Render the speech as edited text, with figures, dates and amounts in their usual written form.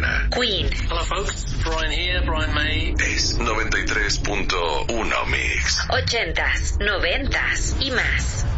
mañana. Queen. Hello folks, Brian here, Brian May. Es 93.1 Mix. 80s, 90s y más.